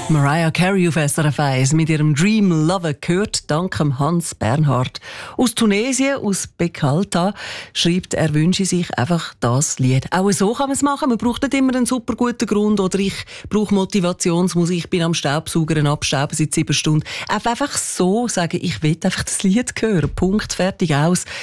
Mariah Carey auf SRF 1 mit ihrem Dream Lover gehört, dank Hans Bernhard. Aus Tunesien, aus Bekalta, schreibt, er wünsche sich einfach das Lied. Auch so kann man es machen. Man braucht nicht immer einen super guten Grund oder ich brauche Motivationsmusik, ich bin am Staubsaugern abstauben seit 7 Stunden. Einfach so sagen, ich will einfach das Lied hören. Punkt, fertig, aus.